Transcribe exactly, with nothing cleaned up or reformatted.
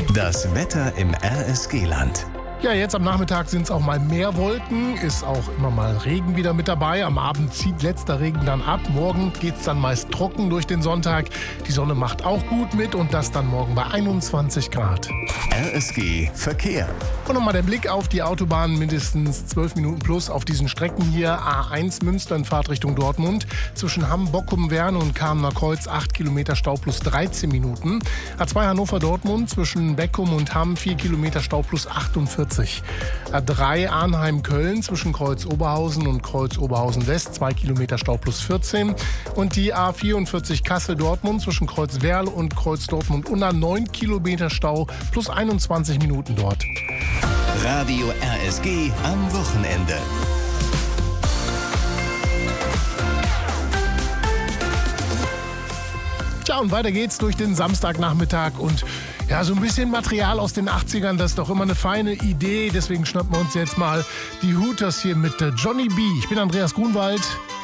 Das Wetter im R S G-Land. Ja, jetzt am Nachmittag sind es auch mal mehr Wolken, ist auch immer mal Regen wieder mit dabei. Am Abend zieht letzter Regen dann ab. Morgen geht es dann meist trocken durch den Sonntag. Die Sonne macht auch gut mit und das dann morgen bei einundzwanzig Grad. R S G Verkehr. Und nochmal der Blick auf die Autobahn, mindestens zwölf Minuten plus auf diesen Strecken hier. A eins Münster in Fahrtrichtung Dortmund. Zwischen Hamm, Bockum, Werne und Kamener Kreuz acht Kilometer Stau plus dreizehn Minuten. A zwei Hannover-Dortmund zwischen Beckum und Hamm vier Kilometer Stau plus achtundvierzig. A drei Arnheim-Köln zwischen Kreuz Oberhausen und Kreuz Oberhausen West zwei Kilometer Stau plus vierzehn. Und die A vierundvierzig Kassel-Dortmund zwischen Kreuz Werl und Kreuz Dortmund-Unna neun Kilometer Stau plus einundzwanzig Minuten dort. Radio R S G am Wochenende. Tja, und weiter geht's durch den Samstagnachmittag und ja, so ein bisschen Material aus den achtzigern, das ist doch immer eine feine Idee. Deswegen schnappen wir uns jetzt mal die Hooters hier mit Johnny B. Ich bin Andreas Grunwald.